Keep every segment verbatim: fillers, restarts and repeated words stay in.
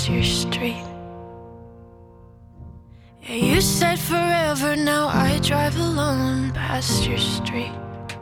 your street. Yeah, you said forever, now I drive alone past your street.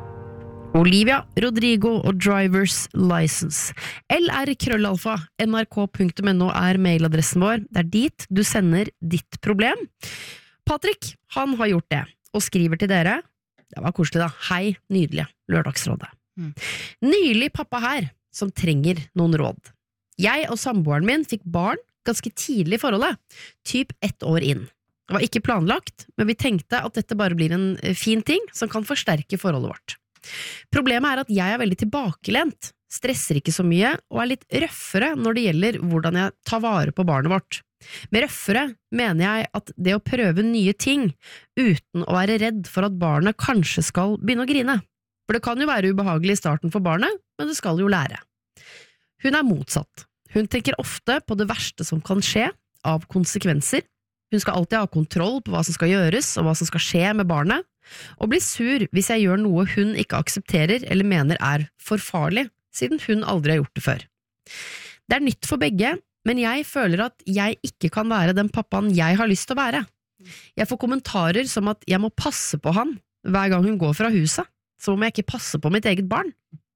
Olivia Rodrigo og Drivers License. L R krøllalfa N R K punktum N O er mailadressen vår. Det er dit du sender ditt problem. Patrick, han har gjort det, og skriver til dere. Det var koselig da. Hei, nydelige Lørdagsrådet. Mm. Nylig pappa her, som trenger noen råd. Jeg og samboeren min fikk barn ganske tidlig i forholdet, typ ett år inn. Det var ikke planlagt, men vi tenkte at dette bare blir en fin ting som kan forsterke forholdet vårt. Problemet er at jeg er veldig tilbakelent, stresser ikke så mye, og er litt røffere når det gjelder hvordan jeg tar vare på barnet vårt. Med røffere mener jeg at det å prøve nye ting uten å være redd for at barnet kanskje skal begynne å grine. For det kan jo være ubehagelig i starten for barnet, men det skal jo lære. Hun er motsatt. Hun tenker ofte på det verste som kan skje, av konsekvenser. Hun skal alltid ha kontroll på hva som skal gjøres og hva som skal skje med barnet, og blir sur hvis jeg gjør noe hun ikke aksepterer eller mener er for farlig, siden hun aldri har gjort det før. Det er nytt for begge, men jeg føler at jeg ikke kan være den pappaen jeg har lyst til å være. Jeg får kommentarer som at jeg må passe på han hver gang hun går fra huset, som om jeg ikke passer på mitt eget barn.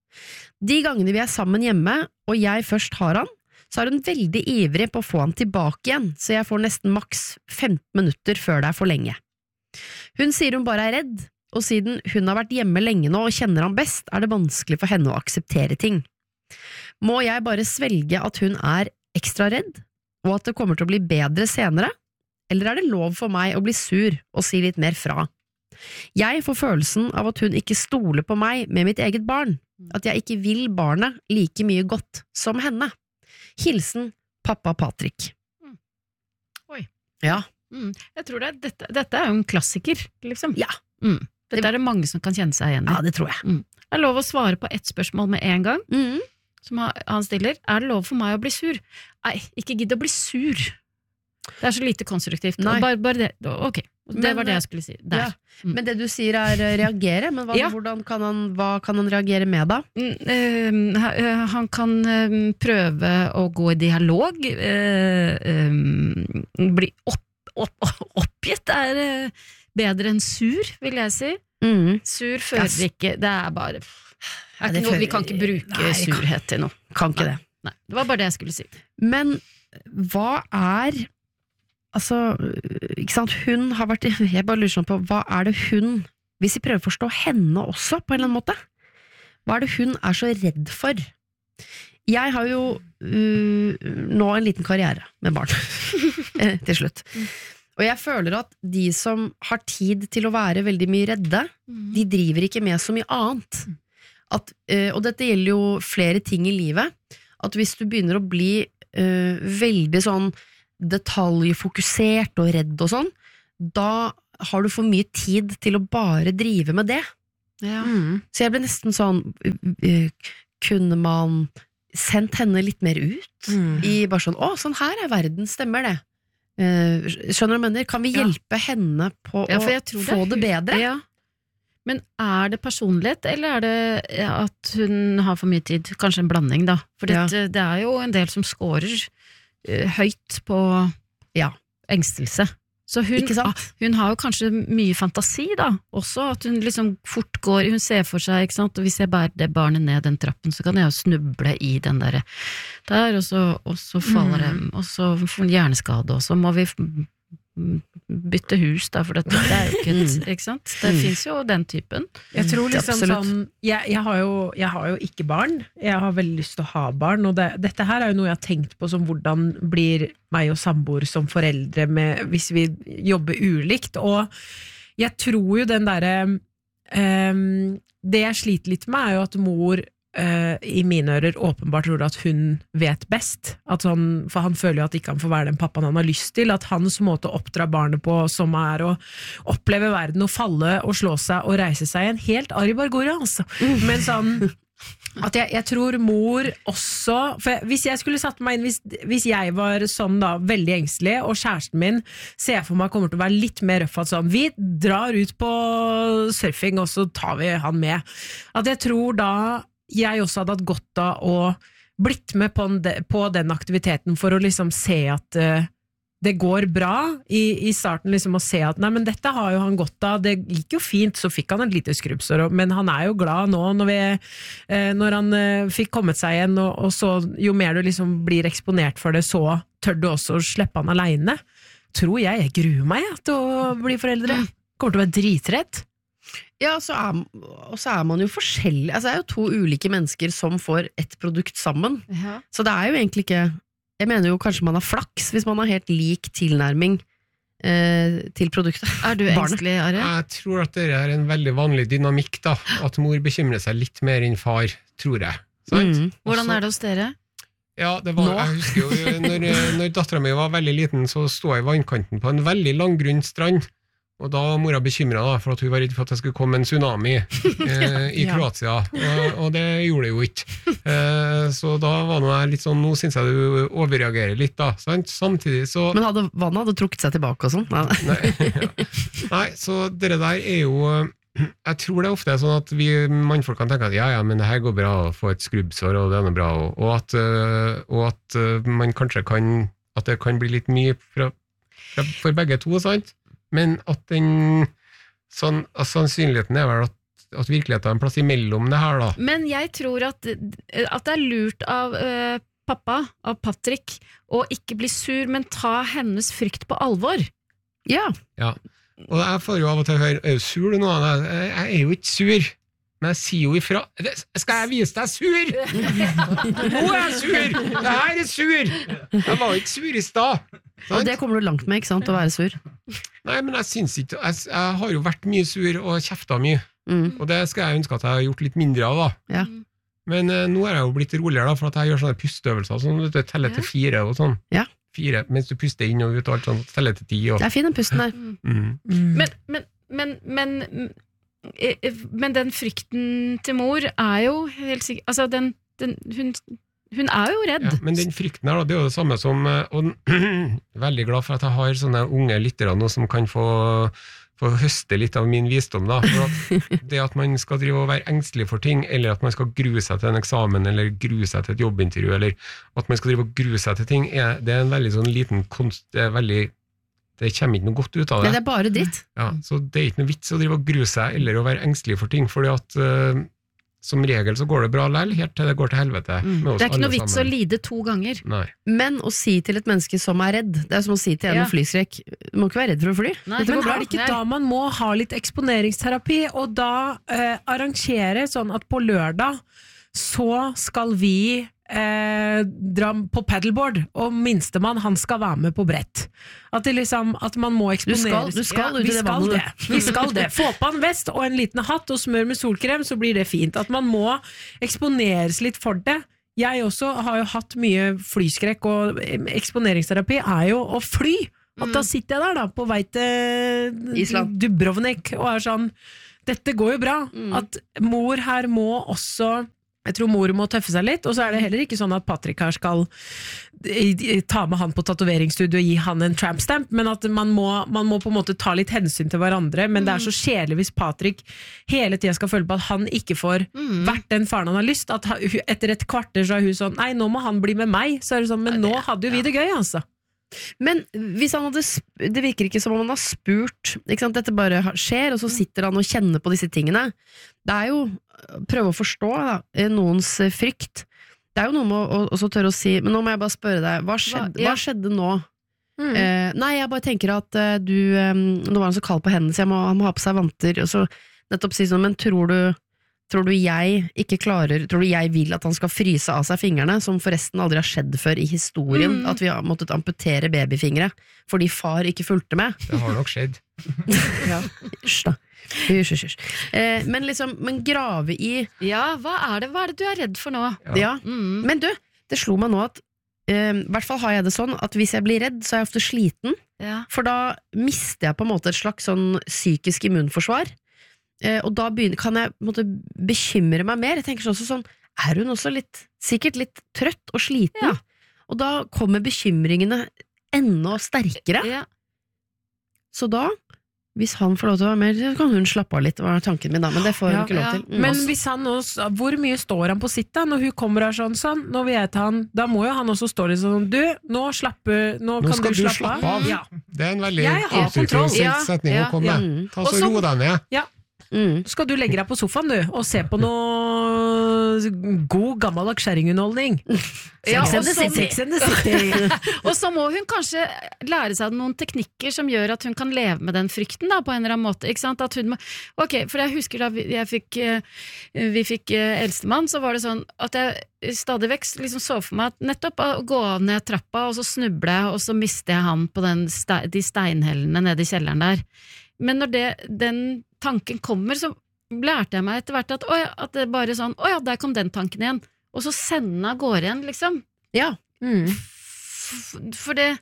De gangene vi er sammen hjemme, og jeg først har han, så er hun veldig ivrig på å få han tilbake igjen, så jeg får nesten maks femten minutter før det er for lenge. Hun sier hun bare er redd, og siden hun har vært hjemme lenge nå og kjenner ham best, er det vanskelig for henne å akseptere ting. Må jeg bare svelge at hun er ekstra redd, og at det kommer til å bli bedre senere, eller er det lov for meg å bli sur og si litt mer fra? Jeg får følelsen av at hun ikke stoler på meg med mitt eget barn, at jeg ikke vil barnet like mye godt som henne. Hilsen pappa Patrick. Mm. Oi. Ja. Mm. Jeg tror det, dette, dette er jo en klassiker, liksom. Ja. Mm. Dette er det mange som kan kjenne seg igjen i. Ja, det tror jeg. Mm. Det er lov å svare på ett spørsmål med en gang, Mm. som han stiller. Er det lov for meg å bli sur? Nei, ikke gidd å bli sur. Det er så lite konstruktivt. Nei. Bare, bare det. Ok, det Men, var det jeg skulle si. Der. Ja. Mm. Men det du sier er uh, reagere, men hva, Ja. hvordan kan han, hva kan han reagere med da? Mm, uh, han kan uh, prøve å gå i dialog, uh, um, bli opp, opp, oppgitt er uh, bedre enn sur, vil jeg si. Mm. Sur fører Yes. ikke, det er bare er Nei, ikke det noe, fører- vi kan ikke bruke Nei, vi kan- surhet til noe. Kan ikke Nei. det. Nei, det var bare det jeg skulle si. Men hva er altså, ikke sant, hun har vært, jeg bare lurer sånn på, hva er det hun, hvis vi prøver å forstå henne også på en eller annen måte, hva er det hun er så redd for? Jeg har jo uh, nå en liten karriere med barn, til slutt. Og jeg føler at de som har tid til å være veldig mye redde, de driver ikke med så mye annet. At, uh, og dette gjelder jo flere ting i livet, at hvis du begynner å bli uh, veldig sånn detaljfokusert og redd og sånn, da har du for mye tid til å bare drive med det. Ja. Mm. Så jeg ble nesten sånn, uh, kunne man sendt henne litt mer ut? Mm. I bare sånn, å, sånn her er verden, stemmer det? Uh, skjønner du hva jeg mener? Kan vi Ja. hjelpe henne på Ja, for å jeg tror få det er hun- bedre? Ja. Men er det personlighet, eller er det at hun har for mye tid? Kanskje en blanding, da. For Ja. det, det er jo en del som scorer uh, høyt på Ja. engstelse. Så hun, Ikke sant? ah, hun har jo kanskje mye fantasi, da, også. At hun liksom fort går, hun ser for seg, ikke sant, og hvis jeg bærer det barnet ned den trappen, så kan jeg jo snuble i den der, der og, så, og så faller Mm. de, og så får hun hjerneskade, og så må vi f- bytte hus, da, for dette det er jo ikke et, ikke sant? Det Mm. finnes jo den typen. Jeg tror Det er liksom absolutt. sånn jeg, jeg, har jo, jeg har jo ikke barn. Jeg har veldig lyst til å ha barn. Og det, dette her er jo noe jeg har tenkt på som hvordan blir meg og samboer som foreldre med, hvis vi jobber ulikt. Og jeg tror jo den derre um, Det jeg sliter litt med, er jo at mor uh, i mine ører åpenbart tror at hun vet best. At sånn, for han føler jo at ikke han får være den pappaen han har lyst til. At hans måte å oppdra barnet på, som er å oppleve verden og falle og slå seg og reise seg igjen, helt Ari Bargora, altså. Men sånn at jeg, jeg tror mor også, for jeg, hvis jeg skulle satt meg inn, hvis, hvis jeg var sånn da, veldig engstelig, og kjæresten min ser jeg for meg kommer til å være litt mer røff, at sånn, vi drar ut på surfing, og så tar vi han med. At jeg tror da jeg også hadde hatt godt av å blitt med på, en, på den aktiviteten for å liksom se at uh, det går bra i, i starten liksom å se at nei, men dette har jo han godt av, det gikk jo fint, så fikk han et lite skrubbsår, men han er jo glad nå når, vi, eh, når han eh, fikk kommet seg igjen, og, og så jo mer du liksom blir eksponert for det, så tør du også å slippe han alene. Tror jeg, jeg gruer meg ja, til å bli foreldre. Kommer til å være dritrett. Ja, så er, og så er man jo forskjellig, altså det er jo to ulike mennesker som får et produkt sammen, Ja. så det er jo egentlig ikke. Jeg mener jo kanskje man har flaks hvis man har helt lik tilnærming eh, til produktet. Er du Barnet. engstelig, Are? Jeg tror at det er en veldig vanlig dynamikk, da. At mor bekymrer seg litt mer enn far, tror jeg. Sant? Mm. Hvordan er det hos dere? Ja, det var, Nå? jeg husker jo, når, når datteren min var veldig liten, så stod jeg i vannkanten på en veldig langgrunn strand, og da var mora bekymret da, for at hun var redd for at det skulle komme en tsunami eh, i Ja. Kroatia, og, og det gjorde det jo ikke. Eh, så da var nå jeg litt sånn, nå synes jeg du overreagerer litt da, sant? Samtidig så... Men hadde, vannet hadde trukket seg tilbake og sånn? Nei. Nei, ja. Nei, så det der er jo jeg tror det ofte er sånn at vi mannfolkene tenker at ja, ja, men det her går bra å få et skrubbsår, og det er noe bra, og, og, at, øh, og at øh, man kanskje kan at det kan bli litt mye fra, fra, for begge to, sant? Men at den sånn, at sannsynligheten er vel at, at virkeligheten er en plass imellom det her da. Men jeg tror at, at det er lurt av øh, pappa, av Patrick, å ikke bli sur, men ta hennes frykt på alvor. Ja. Ja. Og jeg får jo av og til høre, er du sur du nå? Jeg, jeg er jo ikke sur, men jeg sier jo ifra. Skal jeg vise deg sur? Nå er jeg sur! Det her er sur! Jeg var ikke sur i stad. Og det kommer du langt med, ikke sant, å være sur. Nei, men jeg synes ikke, jeg, jeg har jo vært mye sur og kjeftet mye, Mm. og det skal jeg ønske at jeg har gjort litt mindre av da. Ja. Men eh, nå er jeg jo blitt roligere da, for at jeg gjør sånne pusteøvelser, sånn, vet du, teller til fire og sånn. Ja. Fire, mens du puster inn og ut og alt sånn, teller til ti og... Det er fin den pusten der. Mm. Mm. Men, men, men, men, eh, men den frykten til mor er jo helt sikkert, altså den, den hun, hun er jo redd. Ja, men den frykten her, da, det er jo det samme som, eh, og veldig glad for at jeg har sånne unge lyttere nå som kan få, få høste litt av min visdom, da. For at det at man skal drive og være engstelig for ting, eller at man skal grue seg til en eksamen, eller grue seg til et jobbintervju, eller at man skal drive og grue seg til ting, er, det er en veldig sånn liten konst, det er veldig, det kommer ikke noe godt ut av Nei, det. det er bare dritt. Ja, så det er ikke noe vits å drive og grue seg, eller å være engstelig for ting, fordi at eh, som regel så går det bra lell, helt til det går til helvete med oss Det er ikke alle noe vits å sammen. lide to ganger. Nei. Men å si til et menneske som er redd, det er som å si til en Ja. med flyskrekk, du må ikke være redd for å fly. Nei, Dette Men går bra. er det ikke Nei. da man må ha litt eksponeringsterapi, og da eh, arrangere sånn at på lørdag så skal vi eh, dra på paddleboard, og minstemann han skal være med på brett. At, det liksom, at man må eksponeres. Du skal- du skal ut i vi det skal vannet, det. Vi skal det. Få på en vest og en liten hatt og smør med solkrem, så blir det fint. At man må eksponeres litt for det. Jeg også har jo hatt mye flyskrekk, og eksponeringsterapi er jo å fly. At da sitter jeg der da, på vei til Island. Dubrovnik, og er sånn, dette går jo bra. At mor her må også, jeg tror mor må tøffe seg litt, og så er det heller ikke sånn at Patrick her skal eh, ta med han på tatoveringsstudio og gi han en trampstamp, men at man må, man må på en måte ta litt hensyn til hverandre, men det er så kjedelig hvis Patrick hele tiden skal føle på at han ikke får vært den faren han har lyst, at ha- etter et kvarter så er hun sånn, nei, nå må han bli med meg, så er det sånn, men nå hadde jo vi det gøy, altså. Men hvis han hadde, sp- det virker ikke som om han har spurt, ikke sant? Dette bare ha- skjer, og så sitter han og kjenner på disse tingene. Det er jo, prøve å forstå da, eh, noens eh, frykt. Det er jo noe med å, å også tørre å si, men nå må jeg bare spørre deg, hva skjedde, Hva- ja. hva skjedde nå? Mm. Eh, nei, jeg bare tenker at eh, du, eh, nå var han så kald på hendene, så jeg må, han må ha på seg vanter, og så nettopp si sånn, men tror du, tror du jeg ikke klarer, tror du jeg vil at han skal fryse av seg fingrene, som forresten aldri har skjedd før i historien, Mm. at vi har måttet amputere babyfingre, fordi far ikke fulgte med? Det har nok skjedd. Hysj da. Hysj, hysj, hysj. Eh, men liksom, men grave i, Ja, hva er det, hva er det du er redd for nå? Ja. ja. Mm. Men du, det slo meg nå at, eh, i hvert fall har jeg det sånn, at hvis jeg blir redd, så er jeg ofte sliten, Ja. for da mister jeg på en måte et slags sånn psykisk immunforsvar, eh, og da begynner, kan jeg på en måte bekymre meg mer. Jeg tenker også sånn, er hun også litt, sikkert litt trøtt og sliten? Ja. Og da kommer bekymringene enda sterkere. Ja. Så da hvis han får lov til å være med, så kan hun slappe av litt, var tanken min da, men det får hun Ja, ikke lov ja. til. Mm. Men hvis han også, hvor mye står han på sitt da, når hun kommer og er sånn, sånn, nå vet han, da må jo han også stå litt sånn, du, nå slapper, nå, Nå kan skal du du slappe, slappe av. Ja. Det er en veldig Jeg har kontroll. utviklingsrik Ja, setning ja, å komme ja. med. Ta Og så så- ro deg ned. Mm. Skal du legge deg på sofaen du, og se på noe god gammeldags skjæringunderholdning? Ja, Sex and og the så- City. Sex and the City. Og så må hun kanskje lære seg noen teknikker som gjør at hun kan leve med den frykten da, på en eller annen måte. Ikke sant? At hun må, ok, for jeg husker da vi, jeg fikk, eh, vi fikk eh, eldstemann, så var det sånn at jeg stadig vekk liksom så for meg at nettopp å gå av ned trappa, og så snuble jeg, og så mister jeg han på den ste, de steinhellene nede i kjelleren der. Men når det, den tanken kommer, så lærte jeg meg etter hvert at, å ja, at det bare sånn, å ja, der kom den tanken igjen. Og så sende av gårde igjen, liksom. Ja. Mm. F- For det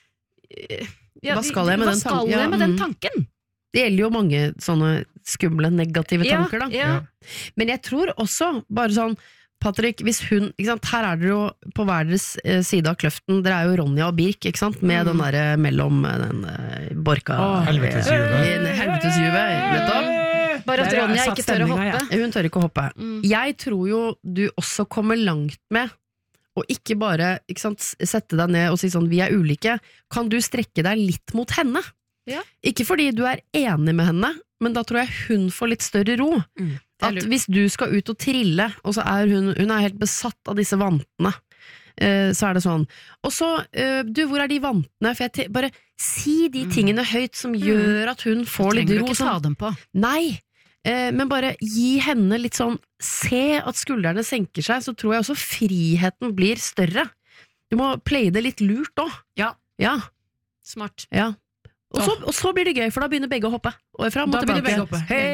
ja, Hva skal jeg med hva den skal tanken? jeg Ja, med den mm. tanken? Det gjelder jo mange sånne skumle, negative Ja, tanker da. ja. Men jeg tror også, bare sånn, Patrick, hvis hun, ikke sant, her er dere jo på hver deres eh, side av kløften, dere er jo Ronja og Birk, ikke sant, med den der eh, mellom eh, den eh, borka, Åh, helvetesjuve. eh, helvetesjuve, nettopp. Bare at Der har Ronja jeg satt ikke tør å stemninga, hoppe. Hun tør ikke å hoppe. Mm. Jeg tror jo du også kommer langt med å ikke bare ikke sant, sette deg ned og si sånn, vi er ulike. Kan du strekke deg litt mot henne? Ja. Ikke fordi du er enig med henne, men da tror jeg hun får litt større ro. Mm. At hvis du skal ut og trille, og så er hun, hun er helt besatt av disse vantene, eh, så er det sånn. Og så, eh, du, hvor er de vantene? For jeg te- bare si de tingene høyt som gjør at hun får litt Trenger du ro. ikke Sånn, ta dem på. nei, eh, men bare gi henne litt sånn, se at skuldrene senker seg, så tror jeg også friheten blir større. Du må playe det litt lurt også. Ja. Ja, Smart. ja. Og så, og så blir det gøy, for da begynner begge å hoppe. Og fram og Da begynner tilbake. begge å hoppe. Hei!